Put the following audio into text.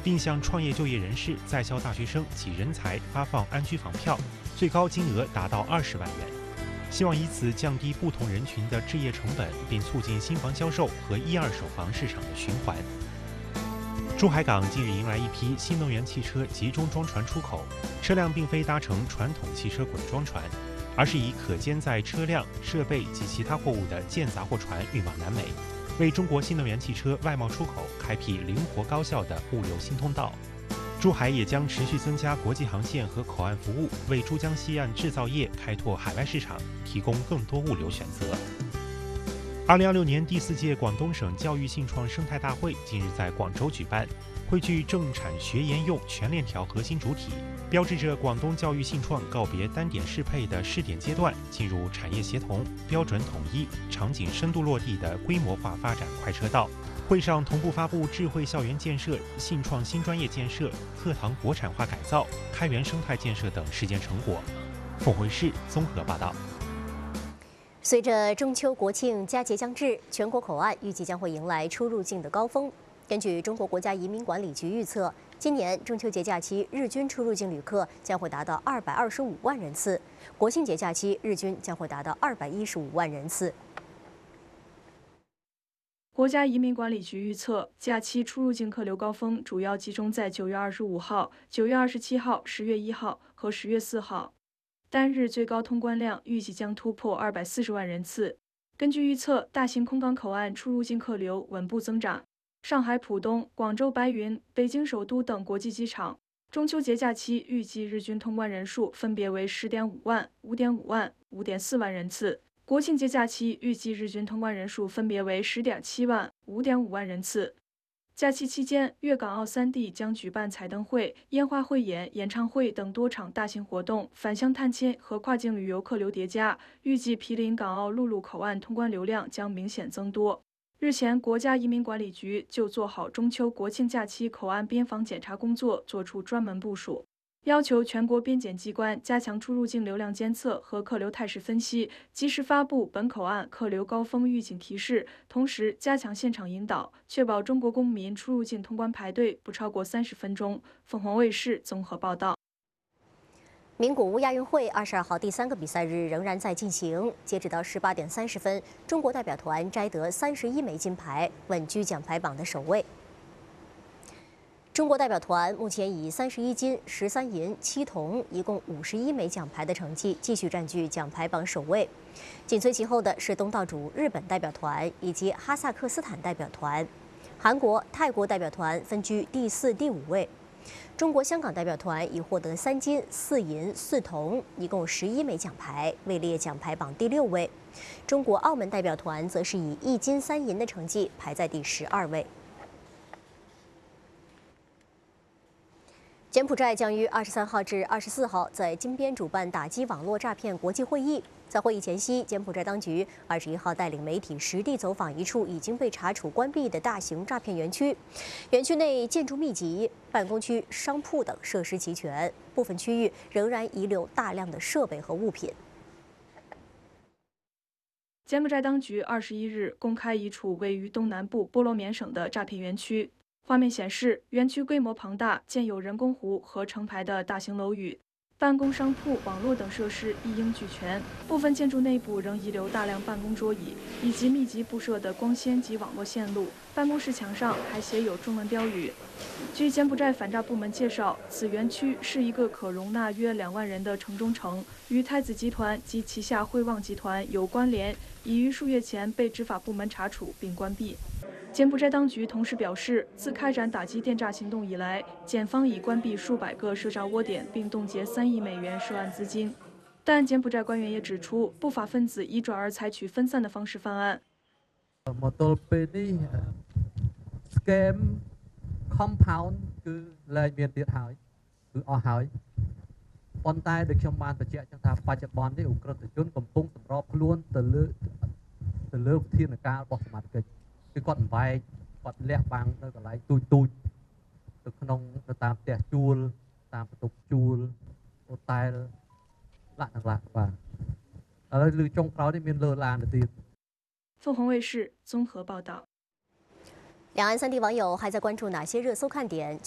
并向创业就业人士、在校大学生及人才发放安居房票，最高金额达到20万元。希望以此降低不同人群的置业成本，并促进新房销售和一二手房市场的循环。珠海港近日迎来一批新能源汽车集中装船出口，车辆并非搭乘传统汽车滚装船，而是以可兼载车辆、设备及其他货物的建杂货船运往南美，为中国新能源汽车外贸出口开辟灵活高效的物流新通道。珠海也将持续增加国际航线和口岸服务，为珠江西岸制造业开拓海外市场提供更多物流选择。2026年第4届广东省教育信创生态大会近日在广州举办，汇聚政产学研用全链条核心主体，标志着广东教育信创告别单点适配的试点阶段，进入产业协同、标准统一、场景深度落地的规模化发展快车道。会上同步发布智慧校园建设、信创新专业建设、课堂国产化改造、开源生态建设等实践成果。凤凰卫视综合报道。 随着中秋国庆佳节将至，全国口岸预计将会迎来出入境的高峰。根据中国国家移民管理局预测，今年中秋节假期日均出入境旅客将会达到225万人次，国庆节假期日均将会达到215万人次。 国家移民管理局预测，假期出入境客流高峰主要集中在9月25号、9月27号、10月1号和10月4号。单日最高通关量预计将突破240万人次。根据预测，大型空港口岸出入境客流稳步增长。上海浦东、广州白云、北京首都等国际机场，中秋节假期预计日均通关人数分别为10.5万、5.5万、5.4万人次。国庆节假期预计日均通关人数分别为10.7万、5.5万人次。假期期间，粤港澳3地将举办彩灯会、烟花汇演、演唱会等多场大型活动，返乡探亲和跨境旅游客流叠加，预计毗邻港澳陆路口岸通关流量将明显增多。日前，国家移民管理局就做好中秋国庆假期口岸边防检查工作作出专门部署，要求全国边检机关加强出入境流量监测和客流态势分析，及时发布本口岸客流高峰预警提示，同时加强现场引导，确保中国公民出入境通关排队不超过30分钟。凤凰卫视综合报道。 名古屋亚运会22号第3个比赛日仍然在进行，截止到18点30分，中国代表团摘得31枚金牌，稳居奖牌榜的首位。中国代表团目前以31金、13银、7铜，一共51枚奖牌的成绩，继续占据奖牌榜首位。紧随其后的是东道主日本代表团以及哈萨克斯坦代表团，韩国、泰国代表团分居第4、第5位。中国香港代表团已获得3金、4银、4铜，一共11枚奖牌，位列奖牌榜第6位。中国澳门代表团则是以1金3银的成绩排在第12位。柬埔寨将于23号至24号在金边主办打击网络诈骗国际会议。在会议前夕，柬埔寨当局21号带领媒体实地走访一处已经被查处关闭的大型诈骗园区。园区内建筑密集，办公区、商铺等设施齐全，部分区域仍然遗留大量的设备和物品。 柬埔寨当局21日公开一处位于东南部波罗缅省的诈骗园区。画面显示，园区规模庞大，建有人工湖和成排的大型楼宇，办公、商铺、网络等设施一应俱全。部分建筑内部仍遗留大量办公桌椅以及密集布设的光纤及网络线路。办公室墙上还写有中文标语。据柬埔寨反诈部门介绍，此园区是一个可容纳约2万人的城中城，与太子集团及旗下汇旺集团有关联，已于数月前被执法部门查处并关闭。柬埔寨当局同时表示，自开展打击电诈行动以来，检方已关闭数百个涉诈窝点，并冻结3亿美元涉案资金。但柬埔寨官员也指出，不法分子已转而采取分散的方式犯案。 scam compound គឺលែងមានទៀតហើយគឺអស់ហើយប៉ុន្តែដូចខ្ញុំបានបញ្ជាក់ចឹងថាបច្ចុប្បន្ននេះឧក្រិដ្ឋជនកំពុងសម្របខ្លួនទៅលើវិធានការរបស់សមាជិកគឺគាត់អង្វែកគាត់លះបាំងនៅកន្លែងទូចទៅក្នុងទៅតាមផ្ទះជួលតាមបន្ទប់ជួលហូតែលឡាក់បាទឥឡូវលើចុងក្រោយនេះមានលើឡានទៅទៀត凤凰卫视综合报道。 两岸3地网友还在关注哪些热搜看点？